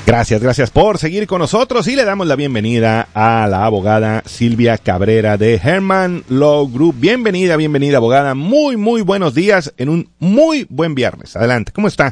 Gracias por seguir con nosotros y le damos la bienvenida a la abogada Silvia Cabrera de Herman Law Group. Bienvenida, abogada. Muy buenos días en un muy buen viernes. Adelante, ¿cómo está?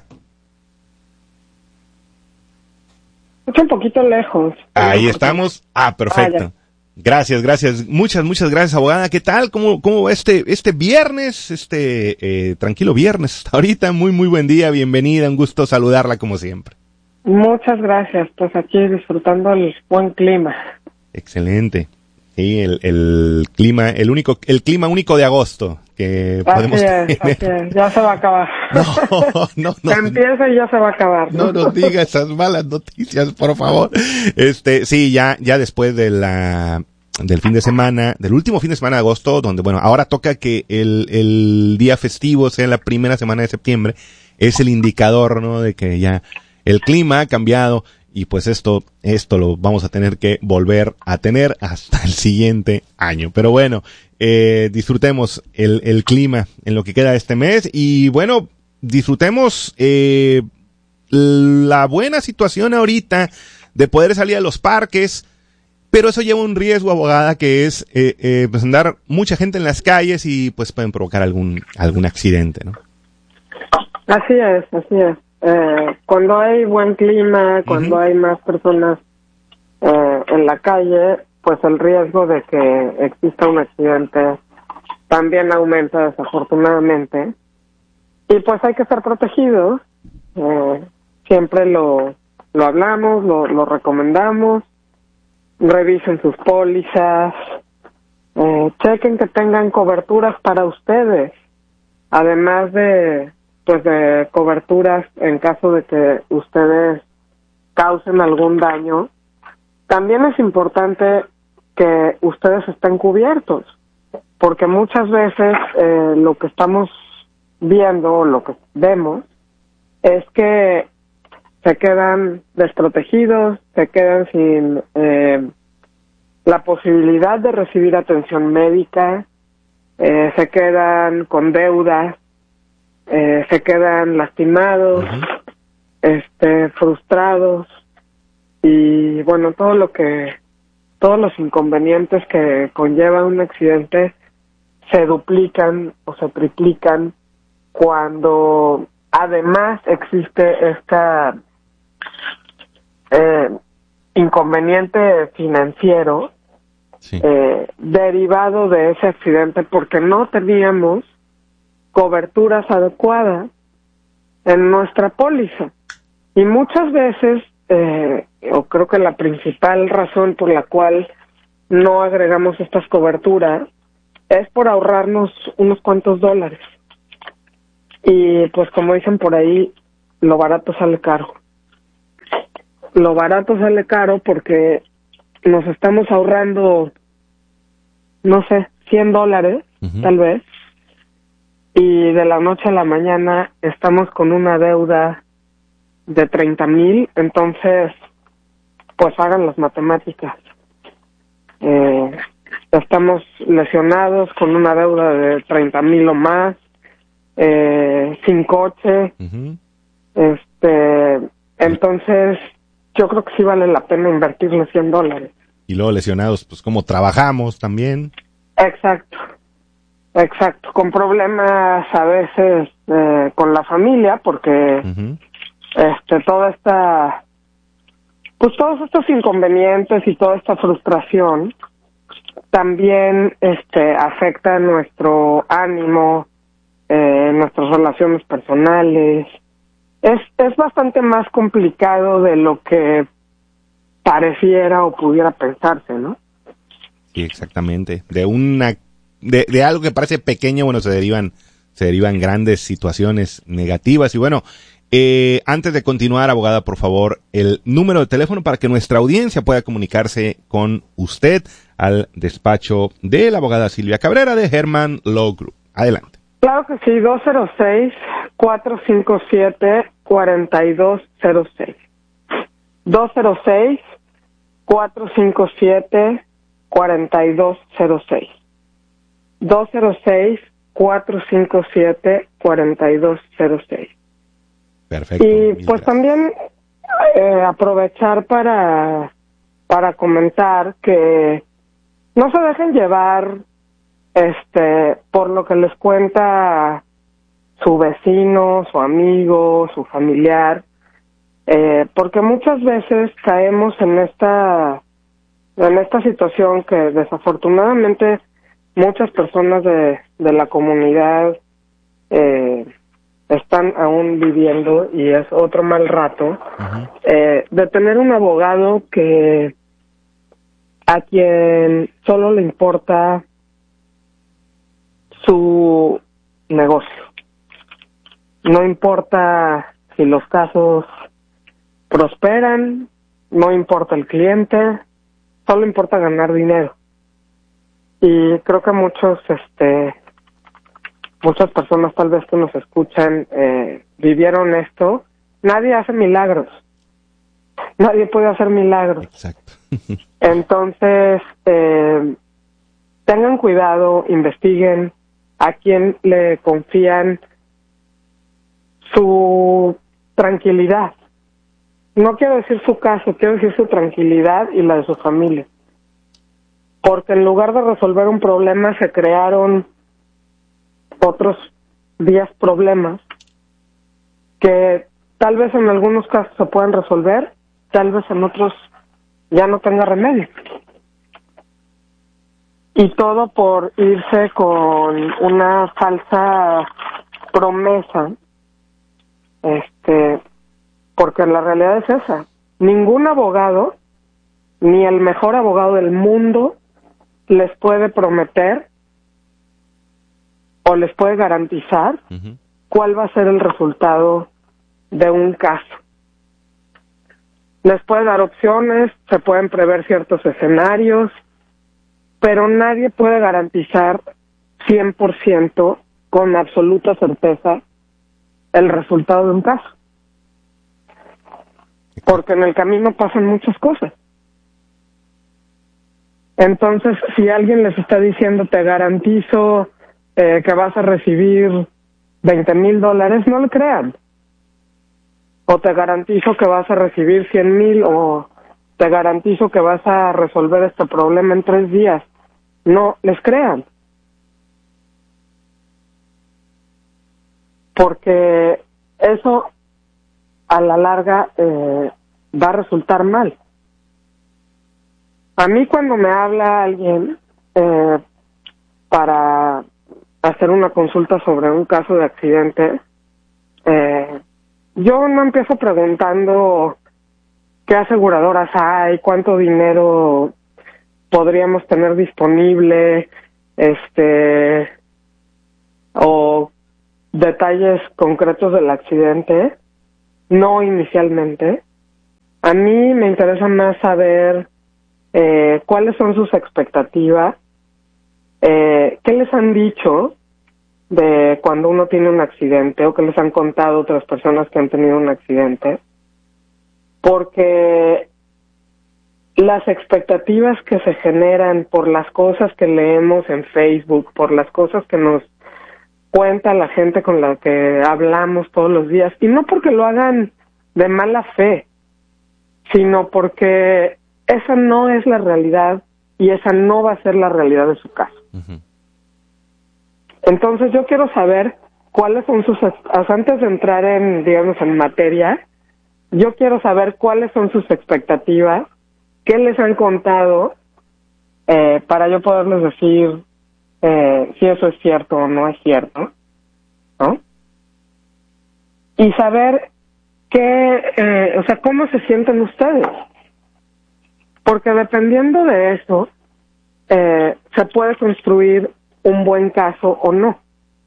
Un poquito lejos. Ahí estamos. Perfecto. Gracias. Muchas gracias, abogada. ¿Qué tal? ¿Cómo va este viernes? Tranquilo viernes hasta ahorita. Muy buen día. Bienvenida. Un gusto saludarla como siempre. Muchas gracias. Pues aquí disfrutando el buen clima. Excelente. Sí, el clima, el clima único de agosto que podemos tener. Así es. Ya se va a acabar. No. Empieza y ya se va a acabar. No nos diga esas malas noticias, por favor. Sí, ya después del fin de semana, del último fin de semana de agosto, donde, bueno, ahora toca que el día festivo sea la primera semana de septiembre, es el indicador, ¿no? De que ya el clima ha cambiado y pues esto lo vamos a tener que volver a tener hasta el siguiente año. Pero bueno, disfrutemos el clima en lo que queda de este mes y bueno, disfrutemos la buena situación ahorita de poder salir a los parques, pero eso lleva un riesgo, abogada, que es pues andar mucha gente en las calles y pues pueden provocar algún accidente, ¿no? Así es. Cuando hay buen clima, cuando hay más personas en la calle, pues el riesgo de que exista un accidente también aumenta desafortunadamente. Y pues hay que estar protegidos. Siempre lo hablamos, lo recomendamos. Revisen sus pólizas. Chequen que tengan coberturas para ustedes. Además de coberturas en caso de que ustedes causen algún daño, también es importante que ustedes estén cubiertos, porque muchas veces lo que estamos viendo, lo que vemos, es que se quedan desprotegidos, se quedan sin la posibilidad de recibir atención médica, se quedan con deudas, se quedan lastimados, frustrados y bueno, todos los inconvenientes que conlleva un accidente se duplican o se triplican cuando además existe esta inconveniente financiero derivado de ese accidente porque no teníamos coberturas adecuadas en nuestra póliza. Y muchas veces, o creo que la principal razón por la cual no agregamos estas coberturas es por ahorrarnos unos cuantos dólares. Y pues como dicen por ahí, lo barato sale caro. Lo barato sale caro porque nos estamos ahorrando, no sé, $100, tal vez, y de la noche a la mañana estamos con una deuda de 30,000, entonces pues hagan las matemáticas. Estamos lesionados con una deuda de 30,000 o más, sin coche, entonces yo creo que sí vale la pena invertirle $100. Y luego lesionados, pues como trabajamos también. Exacto, con problemas a veces con la familia, porque todos estos inconvenientes y toda esta frustración también afecta nuestro ánimo, nuestras relaciones personales. Es bastante más complicado de lo que pareciera o pudiera pensarse, ¿no? Sí, exactamente. De algo que parece pequeño, bueno, se derivan grandes situaciones negativas. Y bueno, antes de continuar, abogada, por favor, el número de teléfono para que nuestra audiencia pueda comunicarse con usted al despacho de la abogada Silvia Cabrera de Herman Law Group. Adelante. Claro que sí, 206-457-4206. 206-457-4206. 206-457-4206. Perfecto. Y pues también aprovechar para comentar que no se dejen llevar por lo que les cuenta su vecino, su amigo, su familiar, porque muchas veces caemos en esta situación que desafortunadamente muchas personas de la comunidad están aún viviendo, y es otro mal rato, de tener un abogado a quien solo le importa su negocio. No importa si los casos prosperan, no importa el cliente, solo importa ganar dinero. Y creo que muchas personas tal vez que nos escuchan vivieron esto. Nadie hace milagros. Nadie puede hacer milagros. Exacto. Entonces, tengan cuidado, investiguen a quién le confían su tranquilidad. No quiero decir su caso, quiero decir su tranquilidad y la de su familia. Porque en lugar de resolver un problema, se crearon otros 10 problemas que tal vez en algunos casos se puedan resolver, tal vez en otros ya no tenga remedio. Y todo por irse con una falsa promesa, porque la realidad es esa. Ningún abogado, ni el mejor abogado del mundo, les puede prometer o les puede garantizar cuál va a ser el resultado de un caso. Les puede dar opciones, se pueden prever ciertos escenarios, pero nadie puede garantizar 100% con absoluta certeza el resultado de un caso. Porque en el camino pasan muchas cosas. Entonces, si alguien les está diciendo, te garantizo que vas a recibir $20,000, no le crean. O te garantizo que vas a recibir 100,000, o te garantizo que vas a resolver este problema en 3 días. No les crean. Porque eso a la larga va a resultar mal. A mí cuando me habla alguien para hacer una consulta sobre un caso de accidente, yo no empiezo preguntando qué aseguradoras hay, cuánto dinero podríamos tener disponible, o detalles concretos del accidente. No inicialmente. A mí me interesa más saber cuáles son sus expectativas, qué les han dicho de cuando uno tiene un accidente, o qué les han contado otras personas que han tenido un accidente, porque las expectativas que se generan por las cosas que leemos en Facebook, por las cosas que nos cuenta la gente con la que hablamos todos los días, y no porque lo hagan de mala fe, sino porque esa no es la realidad y esa no va a ser la realidad de su caso. Entonces yo quiero saber cuáles son antes de entrar en, digamos, en materia, yo quiero saber cuáles son sus expectativas, qué les han contado, para yo poderles decir si eso es cierto o no es cierto, ¿no? Y saber cómo se sienten ustedes. Porque dependiendo de eso, se puede construir un buen caso o no.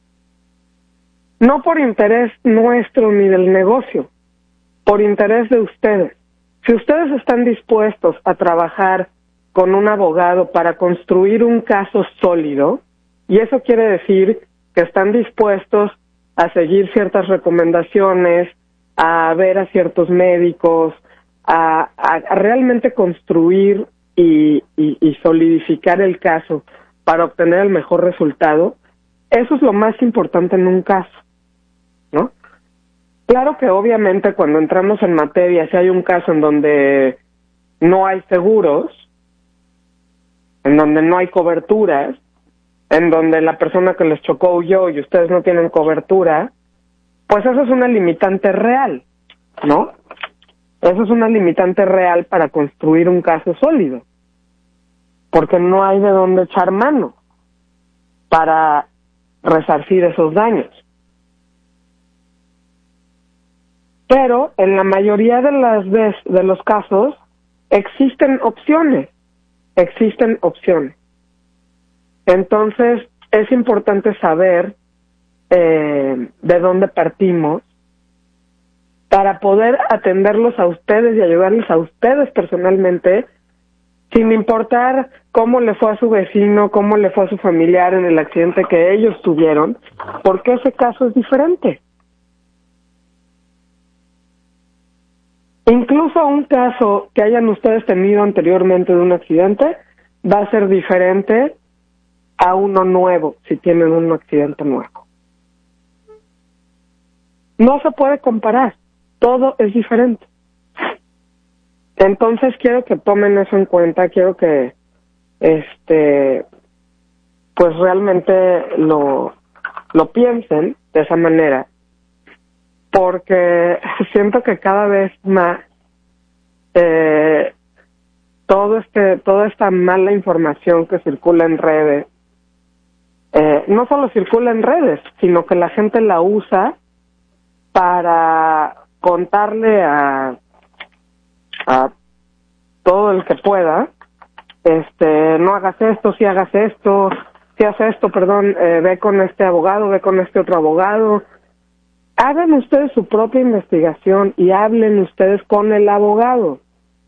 No por interés nuestro ni del negocio, por interés de ustedes. Si ustedes están dispuestos a trabajar con un abogado para construir un caso sólido, y eso quiere decir que están dispuestos a seguir ciertas recomendaciones, a ver a ciertos médicos, a realmente construir y solidificar el caso para obtener el mejor resultado, eso es lo más importante en un caso, ¿no? Claro que obviamente cuando entramos en materia, si hay un caso en donde no hay seguros, en donde no hay coberturas, en donde la persona que les chocó huyó y ustedes no tienen cobertura, pues eso es una limitante real, ¿no? Eso es una limitante real para construir un caso sólido, porque no hay de dónde echar mano para resarcir esos daños. Pero en la mayoría de las veces, de los casos, existen opciones. Entonces, es importante saber de dónde partimos para poder atenderlos a ustedes y ayudarles a ustedes personalmente, sin importar cómo le fue a su vecino, cómo le fue a su familiar en el accidente que ellos tuvieron, porque ese caso es diferente. Incluso un caso que hayan ustedes tenido anteriormente de un accidente va a ser diferente a uno nuevo, si tienen un accidente nuevo. No se puede comparar, todo es diferente. Entonces quiero que tomen eso en cuenta, quiero que pues realmente lo piensen de esa manera, porque siento que cada vez más toda esta mala información que circula en redes, no solo circula en redes, sino que la gente la usa para contarle a todo el que pueda, no hagas esto, si hagas esto, si haces esto, perdón, ve con este abogado, ve con este otro abogado. Hagan ustedes su propia investigación y hablen ustedes con el abogado.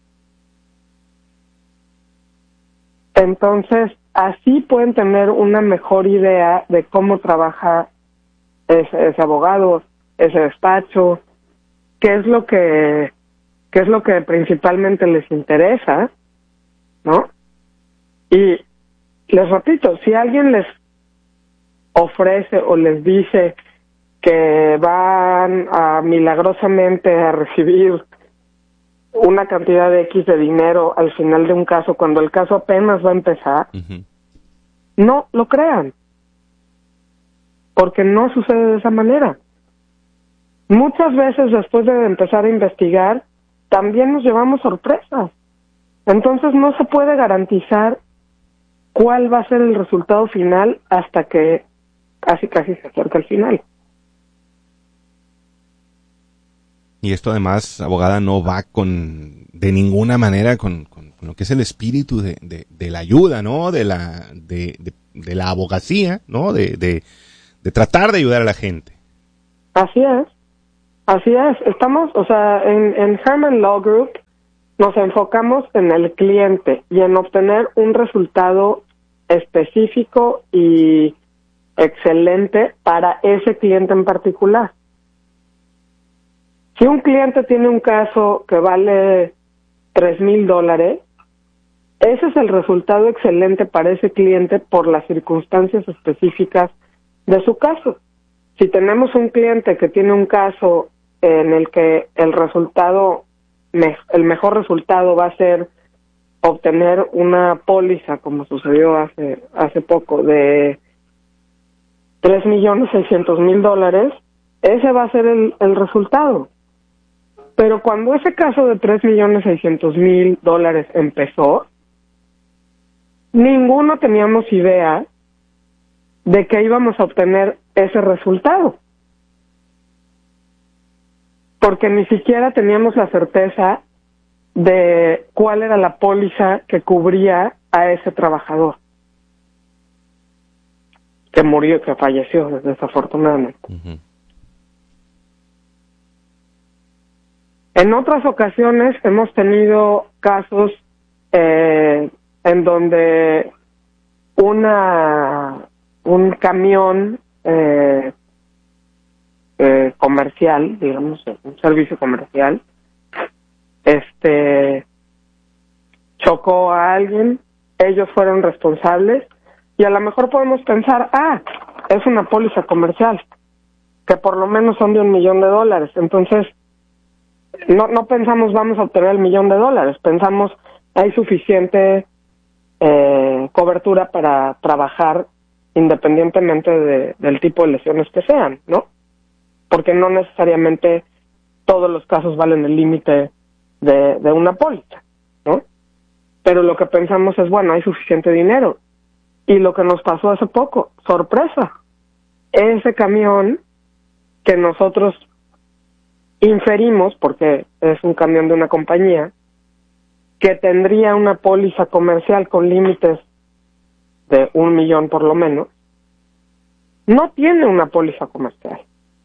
Entonces, así pueden tener una mejor idea de cómo trabaja ese abogado, ese despacho, qué es lo que principalmente les interesa, ¿no? Y les repito, si alguien les ofrece o les dice que van a milagrosamente a recibir una cantidad de X de dinero al final de un caso, cuando el caso apenas va a empezar, no lo crean, porque no sucede de esa manera. Muchas veces después de empezar a investigar, también nos llevamos sorpresas. Entonces no se puede garantizar cuál va a ser el resultado final hasta que casi se acerca al final. Y esto además, abogada, no va de ninguna manera con lo que es el espíritu de la ayuda, ¿no? De la abogacía, ¿no? De tratar de ayudar a la gente. Así es. Estamos, en Herman Law Group nos enfocamos en el cliente y en obtener un resultado específico y excelente para ese cliente en particular. Si un cliente tiene un caso que vale $3,000, ese es el resultado excelente para ese cliente por las circunstancias específicas de su caso. Si tenemos un cliente que tiene un caso en el que el mejor resultado va a ser obtener una póliza, como sucedió hace poco, de $3,600,000, ese va a ser el resultado. Pero cuando ese caso de $3,600,000 empezó, ninguno teníamos idea de que íbamos a obtener ese resultado, porque ni siquiera teníamos la certeza de cuál era la póliza que cubría a ese trabajador que murió, que falleció desafortunadamente. En otras ocasiones hemos tenido casos en donde un camión comercial, digamos, un servicio comercial, chocó a alguien, ellos fueron responsables, y a lo mejor podemos pensar, es una póliza comercial, que por lo menos son de $1,000,000. Entonces, no pensamos vamos a obtener el $1,000,000, pensamos hay suficiente cobertura para trabajar independientemente del tipo de lesiones que sean, ¿no? Porque no necesariamente todos los casos valen el límite de una póliza, ¿no? Pero lo que pensamos es, bueno, hay suficiente dinero. Y lo que nos pasó hace poco, sorpresa, ese camión que nosotros inferimos, porque es un camión de una compañía, que tendría una póliza comercial con límites de 1,000,000 por lo menos, no tiene una póliza comercial.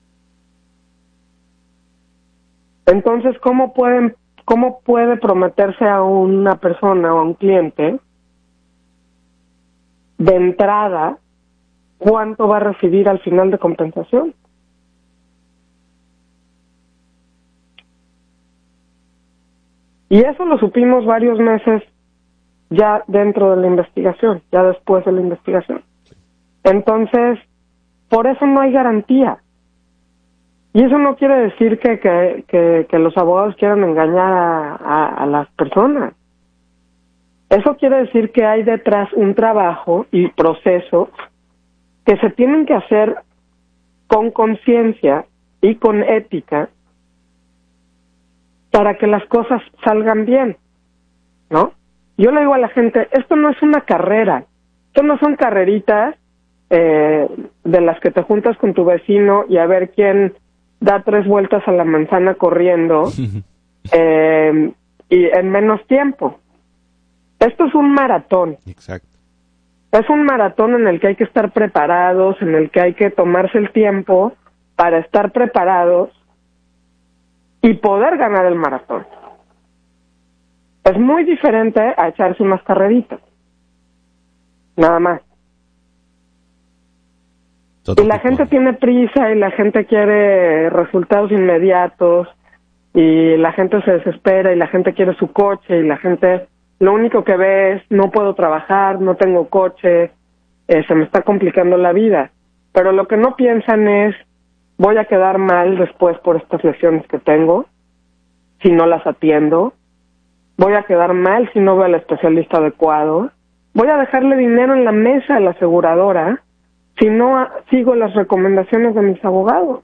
Entonces, ¿cómo puede prometerse a una persona o a un cliente de entrada cuánto va a recibir al final de compensación? Y eso lo supimos varios meses ya dentro de la investigación, ya después de la investigación. Entonces, por eso no hay garantía. Y eso no quiere decir que los abogados quieran engañar a las personas. Eso quiere decir que hay detrás un trabajo y procesos que se tienen que hacer con conciencia y con ética para que las cosas salgan bien, ¿no? Yo le digo a la gente, esto no es una carrera, esto no son carreritas de las que te juntas con tu vecino y a ver quién da 3 vueltas a la manzana corriendo y en menos tiempo. Esto es un maratón. Exacto. Es un maratón en el que hay que estar preparados, en el que hay que tomarse el tiempo para estar preparados y poder ganar el maratón. Es muy diferente a echarse unas carreritas. Nada más. Y la gente tiene prisa y la gente quiere resultados inmediatos y la gente se desespera y la gente quiere su coche y la gente lo único que ve es no puedo trabajar, no tengo coche, se me está complicando la vida. Pero lo que no piensan es voy a quedar mal después por estas lesiones que tengo si no las atiendo, voy a quedar mal si no veo al especialista adecuado, voy a dejarle dinero en la mesa a la aseguradora si no sigo las recomendaciones de mis abogados.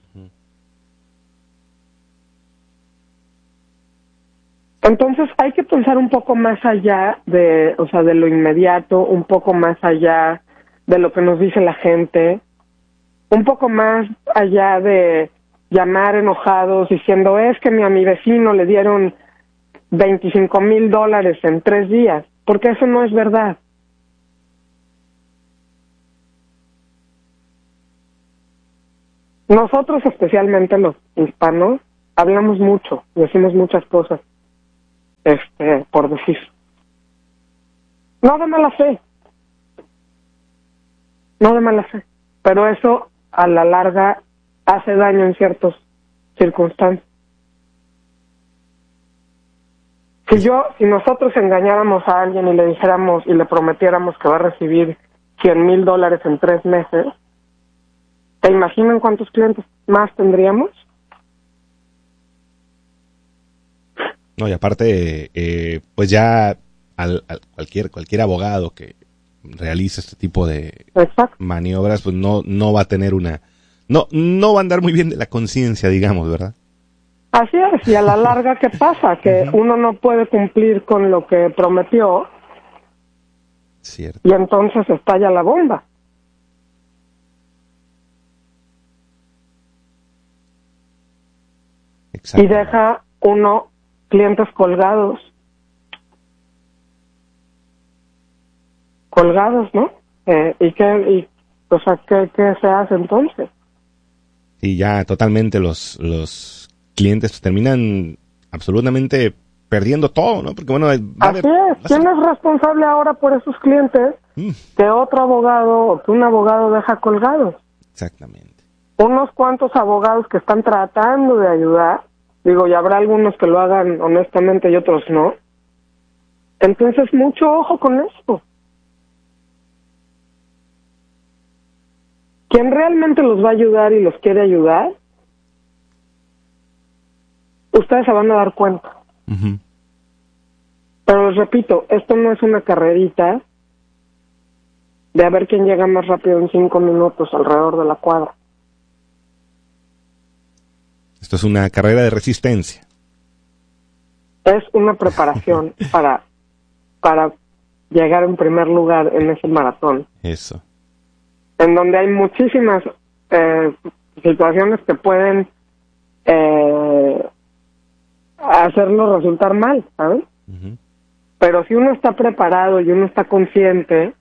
Entonces hay que pensar un poco más allá de lo inmediato, un poco más allá de lo que nos dice la gente, un poco más allá de llamar enojados diciendo es que a mi vecino le dieron $25,000 en 3 días, porque eso no es verdad. Nosotros, especialmente los hispanos, hablamos mucho, decimos muchas cosas, por decir. No de mala fe. No de mala fe. Pero eso, a la larga, hace daño en ciertas circunstancias. Si nosotros engañáramos a alguien y le dijéramos y le prometiéramos que va a recibir $100,000 en 3 meses, ¿te imaginan cuántos clientes más tendríamos? No, y aparte, pues ya cualquier abogado que realice este tipo de Exacto. maniobras, pues no va a tener no va a andar muy bien de la conciencia, digamos, ¿verdad? Así es, y a la larga, ¿qué pasa? Que uno no puede cumplir con lo que prometió. Cierto. Y entonces estalla la bomba. Exacto. Y deja uno clientes colgados, ¿no? ¿Qué se hace entonces? Y ya totalmente los clientes pues, terminan absolutamente perdiendo todo, ¿no? Porque bueno, Así es. ¿Quién es responsable ahora por esos clientes que otro abogado o que un abogado deja colgados? Exactamente. Unos cuantos abogados que están tratando de ayudar, digo, y habrá algunos que lo hagan honestamente y otros no. Entonces, mucho ojo con esto. Quien realmente los va a ayudar y los quiere ayudar ustedes se van a dar cuenta. Uh-huh. Pero les repito, esto no es una carrerita de a ver quién llega más rápido en 5 minutos alrededor de la cuadra. Esto es una carrera de resistencia. Es una preparación para llegar en primer lugar en ese maratón. Eso. En donde hay muchísimas situaciones que pueden hacerlo resultar mal, ¿sabes? Uh-huh. Pero si uno está preparado y uno está consciente,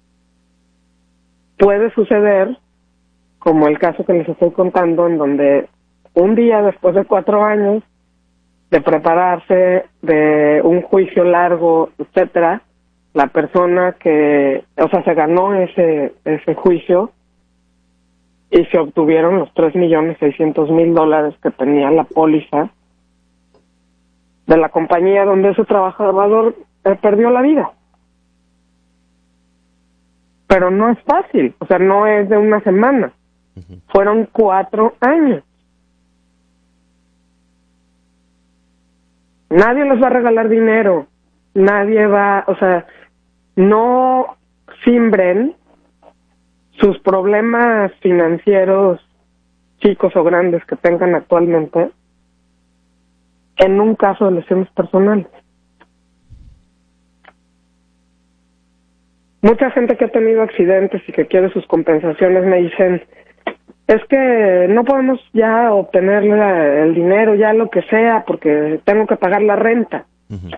puede suceder, como el caso que les estoy contando, en donde un día después de 4 años de prepararse, de un juicio largo, etcétera, la persona que, o sea, se ganó ese juicio y se obtuvieron los $3,600,000 que tenía la póliza de la compañía donde ese trabajador perdió la vida. Pero no es fácil, o sea, no es de una semana. Uh-huh. Fueron 4 años. Nadie les va a regalar dinero. Nadie va, o sea, no siembren sus problemas financieros, chicos o grandes que tengan actualmente, en un caso de lesiones personales. Mucha gente que ha tenido accidentes y que quiere sus compensaciones me dicen, es que no podemos ya obtener el dinero, ya lo que sea, porque tengo que pagar la renta. Uh-huh.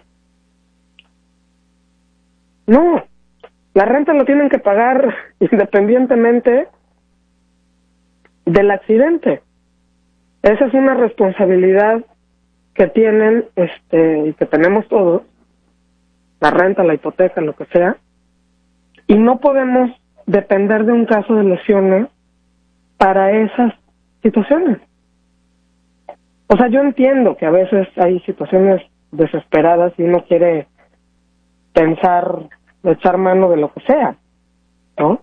No, la renta lo tienen que pagar independientemente del accidente. Esa es una responsabilidad que tienen y que tenemos todos, la renta, la hipoteca, lo que sea, y no podemos depender de un caso de lesiones para esas situaciones. O sea, yo entiendo que a veces hay situaciones desesperadas y uno quiere pensar, echar mano de lo que sea, ¿no?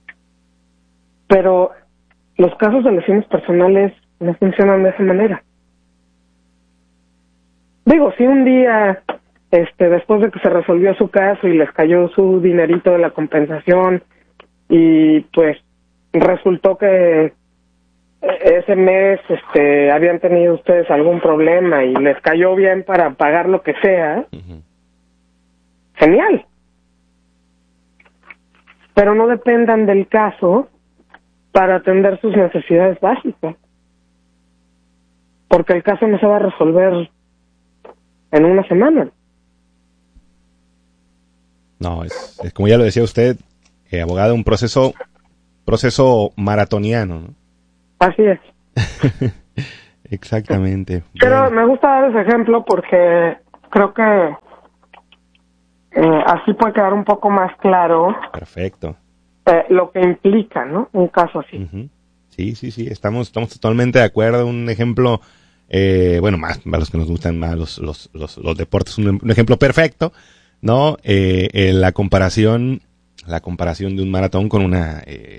Pero los casos de lesiones personales no funcionan de esa manera. Digo, si un día, después de que se resolvió su caso y les cayó su dinerito de la compensación y pues resultó que ese mes habían tenido ustedes algún problema y les cayó bien para pagar lo que sea, uh-huh, genial. Pero no dependan del caso para atender sus necesidades básicas, porque el caso no se va a resolver en una semana. No, es como ya lo decía usted, abogado, un proceso maratoniano, ¿no? Así es. Exactamente. Pero bueno, me gusta dar ese ejemplo porque creo que así puede quedar un poco más claro. Perfecto. Lo que implica, ¿no? Un caso así. Uh-huh. Sí, estamos totalmente de acuerdo. Un ejemplo, más para los que nos gustan más los deportes, un ejemplo perfecto, ¿no? La comparación de un maratón con una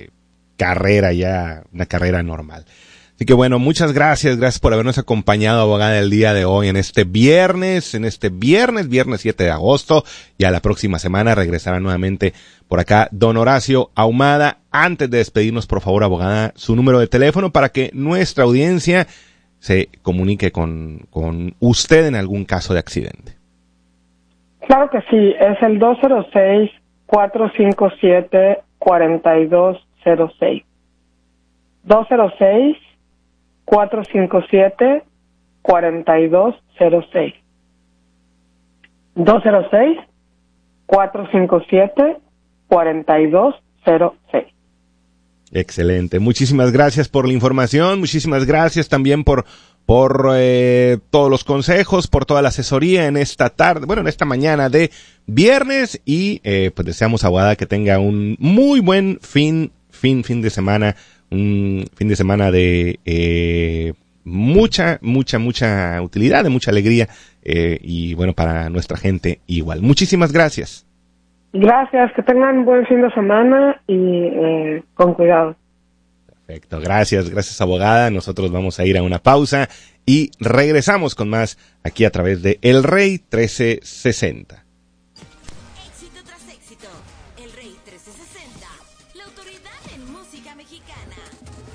carrera normal. Así que bueno, muchas gracias por habernos acompañado, abogada, el día de hoy, en este viernes 7 de agosto. Ya la próxima semana regresará nuevamente por acá don Horacio Ahumada. Antes de despedirnos, por favor, abogada, su número de teléfono para que nuestra audiencia se comunique con usted en algún caso de accidente. Claro que sí, es el 206-457-4206. 206-457-4206. 206-457-4206. Excelente. Muchísimas gracias por la información. Muchísimas gracias también por todos los consejos, por toda la asesoría en esta tarde, en esta mañana de viernes, y pues deseamos, abogada, que tenga un muy buen fin de semana, un fin de semana de mucha utilidad, de mucha alegría, y bueno, para nuestra gente igual. Muchísimas gracias. Gracias, que tengan buen fin de semana y con cuidado. Perfecto, gracias abogada. Nosotros vamos a ir a una pausa y regresamos con más aquí a través de El Rey 1360. Éxito tras éxito, El Rey 1360, la autoridad en música mexicana.